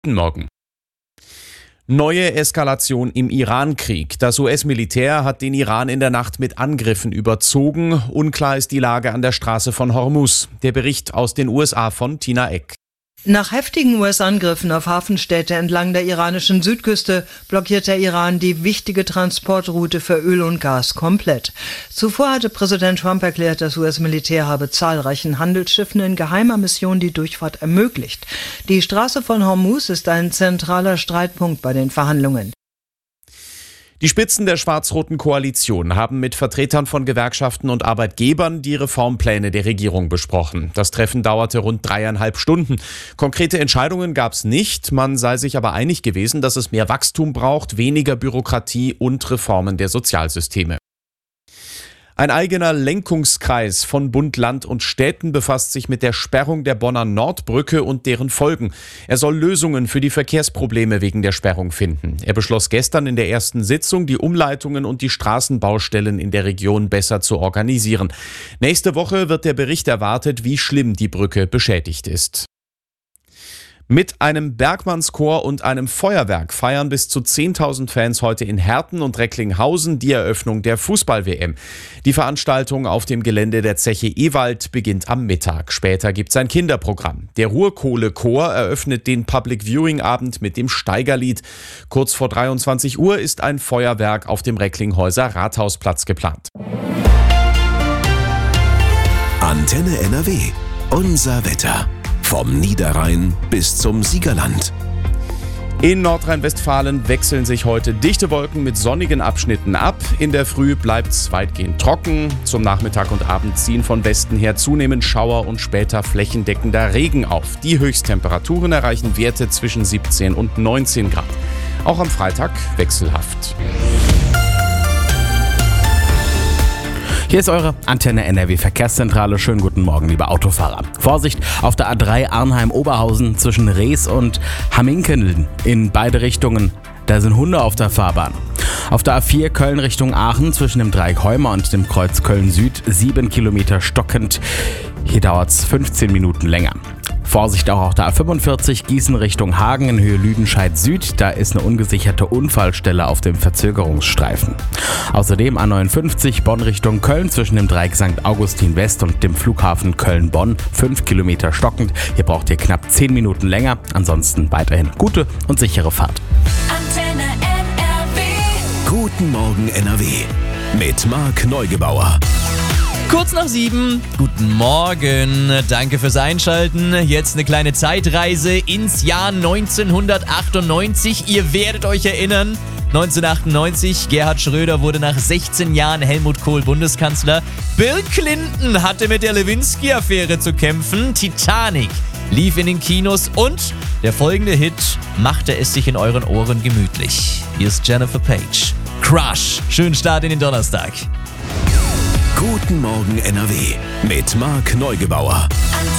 Guten Morgen. Neue Eskalation im Iran-Krieg. Das US-Militär hat den Iran in der Nacht mit Angriffen überzogen. Unklar ist die Lage an der Straße von Hormuz. Der Bericht aus den USA von Tina Eck. Nach heftigen US-Angriffen auf Hafenstädte entlang der iranischen Südküste blockiert der Iran die wichtige Transportroute für Öl und Gas komplett. Zuvor hatte Präsident Trump erklärt, das US-Militär habe zahlreichen Handelsschiffen in geheimer Mission die Durchfahrt ermöglicht. Die Straße von Hormuz ist ein zentraler Streitpunkt bei den Verhandlungen. Die Spitzen der schwarz-roten Koalition haben mit Vertretern von Gewerkschaften und Arbeitgebern die Reformpläne der Regierung besprochen. Das Treffen dauerte rund 3,5 Stunden. Konkrete Entscheidungen gab es nicht. Man sei sich aber einig gewesen, dass es mehr Wachstum braucht, weniger Bürokratie und Reformen der Sozialsysteme. Ein eigener Lenkungskreis von Bund, Land und Städten befasst sich mit der Sperrung der Bonner Nordbrücke und deren Folgen. Er soll Lösungen für die Verkehrsprobleme wegen der Sperrung finden. Er beschloss gestern in der ersten Sitzung, die Umleitungen und die Straßenbaustellen in der Region besser zu organisieren. Nächste Woche wird der Bericht erwartet, wie schlimm die Brücke beschädigt ist. Mit einem Bergmannschor und einem Feuerwerk feiern bis zu 10.000 Fans heute in Herten und Recklinghausen die Eröffnung der Fußball-WM. Die Veranstaltung auf dem Gelände der Zeche Ewald beginnt am Mittag. Später gibt's ein Kinderprogramm. Der Ruhrkohle-Chor eröffnet den Public-Viewing-Abend mit dem Steigerlied. Kurz vor 23 Uhr ist ein Feuerwerk auf dem Recklinghäuser Rathausplatz geplant. Antenne NRW. Unser Wetter. Vom Niederrhein bis zum Siegerland. In Nordrhein-Westfalen wechseln sich heute dichte Wolken mit sonnigen Abschnitten ab. In der Früh bleibt es weitgehend trocken. Zum Nachmittag und Abend ziehen von Westen her zunehmend Schauer und später flächendeckender Regen auf. Die Höchsttemperaturen erreichen Werte zwischen 17 und 19 Grad. Auch am Freitag wechselhaft. Hier ist eure Antenne NRW Verkehrszentrale. Schönen guten Morgen, liebe Autofahrer. Vorsicht auf der A3 Arnheim-Oberhausen zwischen Rees und Hamminkeln in beide Richtungen. Da sind Hunde auf der Fahrbahn. Auf der A4 Köln Richtung Aachen zwischen dem Dreieck Heumer und dem Kreuz Köln-Süd 7 Kilometer stockend. Hier dauert es 15 Minuten länger. Vorsicht auch auf der A45 Gießen Richtung Hagen in Höhe Lüdenscheid Süd. Da ist eine ungesicherte Unfallstelle auf dem Verzögerungsstreifen. Außerdem A59 Bonn Richtung Köln zwischen dem Dreieck St. Augustin West und dem Flughafen Köln-Bonn 5 Kilometer stockend. Hier braucht ihr knapp 10 Minuten länger. Ansonsten weiterhin gute und sichere Fahrt. Antenne NRW. Guten Morgen NRW. Mit Marc Neugebauer. Kurz nach 7, guten Morgen, danke fürs Einschalten. Jetzt eine kleine Zeitreise ins Jahr 1998. Ihr werdet euch erinnern, 1998, Gerhard Schröder wurde nach 16 Jahren Helmut Kohl Bundeskanzler. Bill Clinton hatte mit der Lewinsky-Affäre zu kämpfen. Titanic lief in den Kinos und der folgende Hit machte es sich in euren Ohren gemütlich. Hier ist Jennifer Page. Crush. Schönen Start in den Donnerstag. Guten Morgen NRW mit Marc Neugebauer.